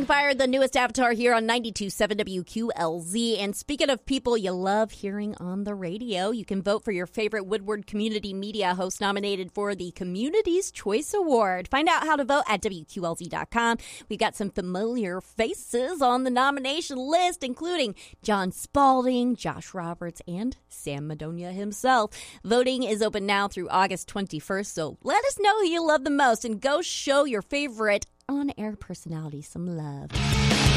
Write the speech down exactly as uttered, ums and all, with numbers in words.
Rising Fire, the newest avatar here on ninety-two point seven W Q L Z. And speaking of people you love hearing on the radio, you can vote for your favorite Woodward Community Media host nominated for the Community's Choice Award. Find out how to vote at W Q L Z dot com. We've got some familiar faces on the nomination list, including John Spalding, Josh Roberts, and Sam Madonia himself. Voting is open now through August twenty-first, so let us know who you love the most and go show your favorite on-air personality some love.